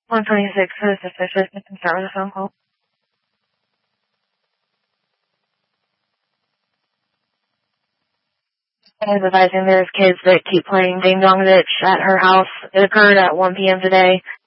126 is suspicious. You can start with a phone call. I was advising there's kids that keep playing Ding Dong Ditch at her house. It occurred at 1 p.m. today.